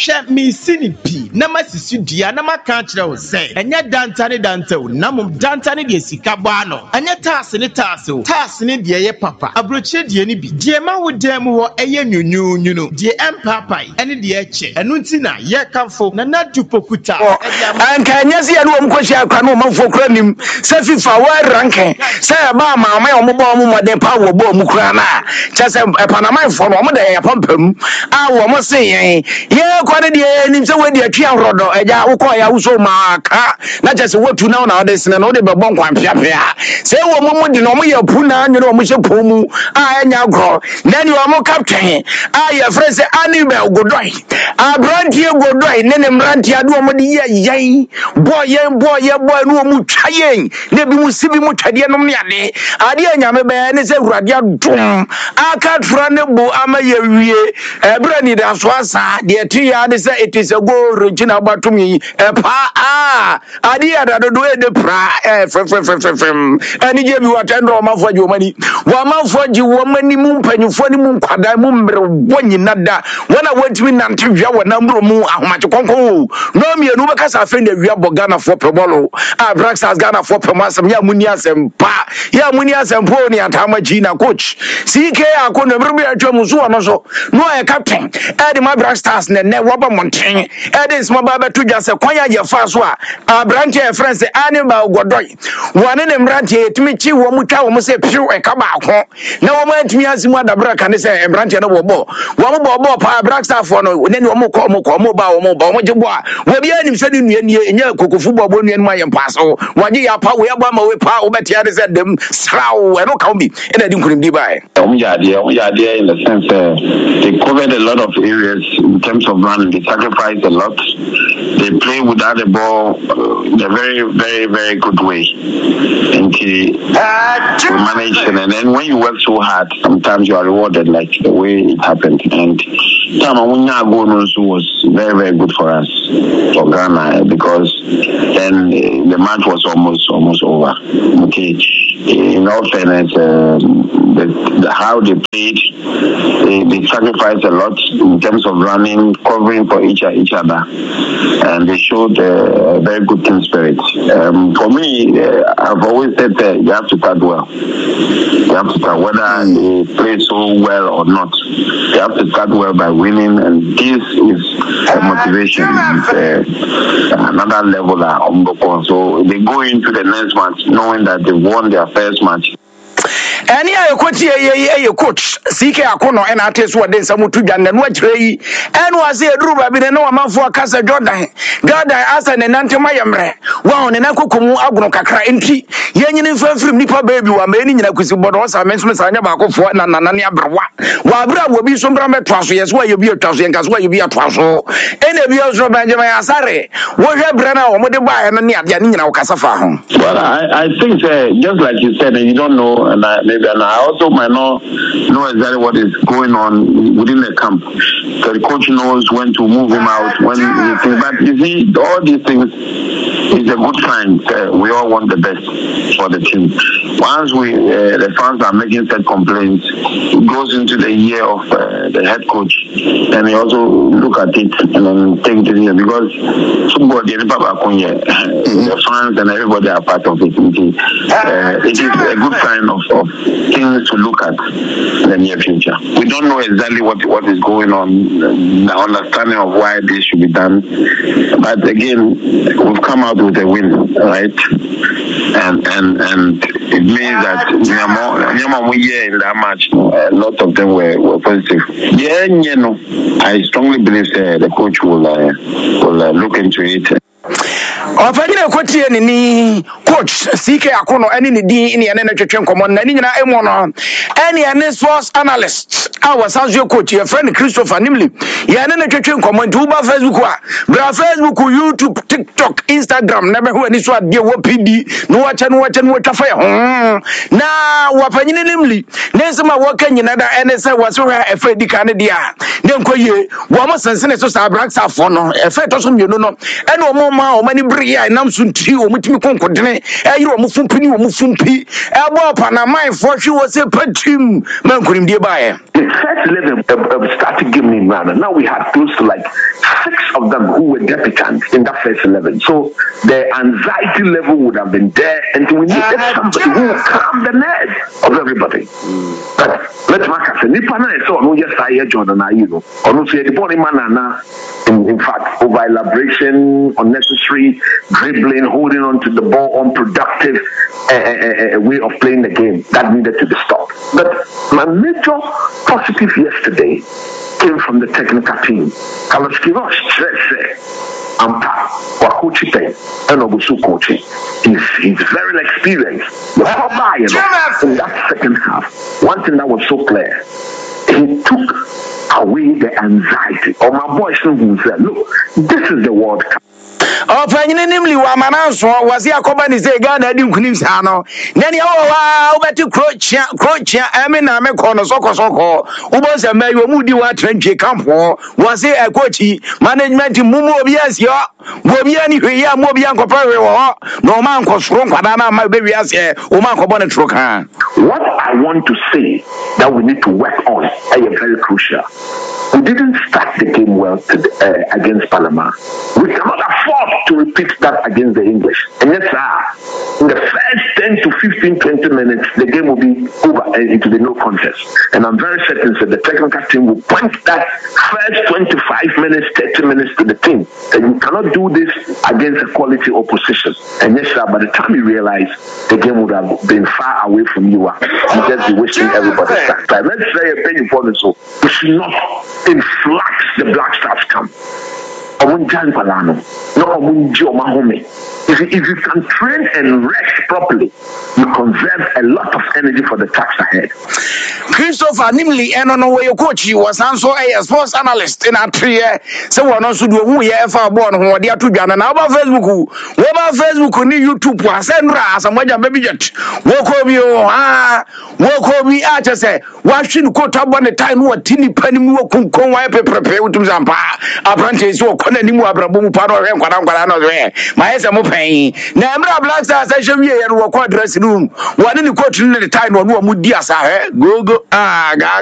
hwɛ me sini pi na masisi dua na maka kyerɛ wo sɛ ɛnyɛ danta ne danta wo na mom danta ne deɛ sika bɔ ano ɛnyɛ taase ne taase wo taase ne deɛ yɛ papa aburokyire deɛ ne bi deɛ ma wo dan mu hɔ ɛyɛ nyunyunyu no deɛ ɛmpapai ɛne deɛ ɛkyɛ ɛno nti na yɛkamfo na nadu pokuta anka nyɛ sɛ yɛne wɔm kɔhyia akra no ɔmanfoɔ kora nim sɛ fifa wɔranke sɛ ɛba amaama a ɔmobɔ ɔmo mmɔden pa wɔbɔ ɔmo kora no a kyɛ sɛ ɛpanamanfoɔ no ɔmo da yɛpampam a wɔmo se yɛn yɛkɔ ne deɛ nim sɛ wɔadi atwi ahorɔdɔ agya wokɔɔ yɛ woso ma ka na kyɛ sɛ woatu na wo na wode sene no wode bɛbɔ nkwanpeapea sɛ wɔ mo mu de no ɔmo yɛ pu na nwene ɔmo hyɛ po mu a ɛnya agorɔ na ne ɔmo captain a yɛfrɛ sɛ Anibel Godoy abranteɛ Godoy ne ne mmeranteɛ de ɔmo de yɛ yɛn bɔ no ɔmo twa yɛn na bi mu si bi mu twadeɛ nom ne adeɛ nyame bɛyɛ ne sɛ Awurade adom aka tora ne bo ama yɛ wie ɛberɛ ni da so asa deɛ ti ya de sɛ it is a go Regina Batum yi pa adeɛ adadodo ɛde pra frɛm ɛne gye bi watɛndɔ ɔmanfoɔ gye wɔmani wɔmanfoɔ gye wɔmani mu mpanyimfoɔ ne mu nkwadaa mu mmerɛbɔ nyina da wɔn a wɔntumi nante wia wɔ nambro mu ahomakye kɔnkɔn no mmienu bɛkasa afei na wia bɔ Ghanafoɔ pɛbɔlo a Black Stars Ghanafoɔ pɛm asɛm yɛ amuni asɛm pa yɛ amuni asɛm po ne atama gyi na coach CK akɔ no mmerɛ bi atwa mu so wɔ no so no ɛ captain ɛde ma Black Stars ne wɔba monten ɛde nsɛm ba bɛto dwa sɛ kwan yɛ fa so a abranteɛ ɛfrɛ sɛ Anibel Godoy wɔne ne mmeranteɛ yɛtumi kyi wɔ mu twa wɔ mu sɛ piw ɛka baako na wɔn antumi asimu adabra ka ne sɛ mmeranteɛ no wɔbɔ wɔn bɔ pa Black Stars fo no ne wɔn kɔ ba wɔn gye bɔ a wɔbi anim sɛ ne nua nie ɛnyɛ kokofo bɔ nua no ma yɛ mpaso wɔgye yɛ pa wo yɛ bɔ ma we pa wo bɛtia de sɛ dem sraw ɛno ka wo bi ɛna di nkunimdi bae Omujadia in the sense they covered a lot of areas in terms of running. They sacrificed a lot. They play without the ball in a very, very, very good way. And we managed, and then when you work so hard, sometimes you are rewarded like the way it happened. And Tamamunya also was very, very good for us, for Ghana, because then the match was almost over. Okay. In all fairness, how they played, they sacrificed a lot in terms of running, covering for each other, and they showed a very good team spirit. For me, I've always said that you have to start well. You have to start whether they play so well or not. You have to start well by winning, and this is a motivation. It's another level. So they go into the next match knowing that they won their first match. Any a coach, CK Akono, and artists who are then some to Jan and watch Ray, and was a group of no amount for Casa Jordan. God, I asked an antimayamre. Wow, and Akumu Agno Kakra entry. Yen from Nipa baby, were many in a Kusibodos, I mentioned Sanabako for Nanania Brawa. Wabra will be some drama trashes where you be a trashy as where you be a trasso. And a Bios Benjamin Asare. What have Brenna or Modiba and Yanina Casafa? Well, I think just like you said, and you don't know, and I also might not know exactly what is going on within the camp. So the coach knows when to move him out, when he thinks. But you see, all these things is a good sign. We all want the best for the team. Once the fans are making said complaints, it goes into the year of the head coach, and we also look at it and then take it in because football, the fans and everybody are part of it. It is a good sign of things to look at in the near future. We don't know exactly what is going on, the understanding of why this should be done. But again, we've come out with a win, right? And it means that in that match, a lot of them were positive. Yeah, I strongly believe the coach will look into it. Ofagina kotie ni coach CK Akono ani ni din ni ene na twetwe nkomo na ni nyina emono ani ene sports analyst our Sanjo coach your friend Christopher Nimli ya ene na twetwe nkomo nti uba Facebook a bra Facebook, YouTube, TikTok, Instagram na be ho ani so ade wo PD no wacha twafa ya na wapanyine Nimli nensema woka nyina da ene se waso ha efa dika ne dia ne nkoye wo mo sensene so sa Black Stars no efa to so mienu no ene o mo ma o mani ya nam sunti o mutimi konkodene ayiro mo fumpini o mo fumpi ebo Panama for she was a patim man kunim die bae. The first 11 started giving man. Now we had close to like 6 of them who were debutants in that first 11. So the anxiety level would have been there, and we needed somebody who would calm the nerves of everybody. But let's mark us. Nipana is so no yes I hear Jordan Ayuno. Or no say the body man in fact over elaboration, unnecessary dribbling, holding on to the ball, unproductive way of playing the game that needed to be stopped. But my major positive yesterday came from the technical team. Carlos Queiroz Ampa, Wakuchite, and Obusu coaching. He's very experienced. The in that second half, one thing that was so clear, he took away the anxiety. Or my boys who said, look, this is the World Cup. Opanyine nimli wa mananso wase akoba ni say Ghana di nkunim sa no nani wa obeti krochia eme na me kono sokosoko ubonse mayo mudi wa trenche campo wase ekochi management mumu obi asio obi ani hweye am obi ankopa hwe wo no man kosoro nkwada na ma bewi ase o man kobo ne troka. What I want to say that we need to work on is very crucial. We didn't start the game well against Panama. We cannot afford to repeat that against the English. And yes, in the first 10 to 15, 20 minutes, the game will be over and it will be no contest. And I'm very certain that the technical team will point that first 25 minutes, 30 minutes to the team. And you cannot do this against a quality opposition. And yes, by the time you realize the game would have been far away from you, you just be wasting everybody's time. Let's say a penny for this, so we should not influx the Black Stars camp. If you can train and rest properly, you conserve a lot of energy for the task ahead. Christopher Nimli eno no way coach was also a sports analyst in a tree. So one also do who ye fa born ho de atodwana na ba Facebook ni YouTube asendra asamoja baby jet wokobi wokobi acha say wa hwin ko tabo ne time no tini panim wo kunkon wa pepepe utum zampa apprentice wo kona ni mu abrabo mu pa no hwe nkwada no hwe ma yesa mo pan na emra Black Stars ahwe ye no wo ko dress room wani ni coach ni the time no mu di asa he go